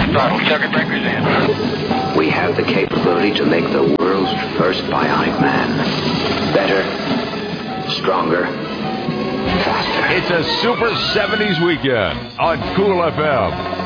throttle. Circuit breakers in. We have the capability to make the world's first bionic man. Better, stronger, faster. It's a Super 70s weekend on Cool FM.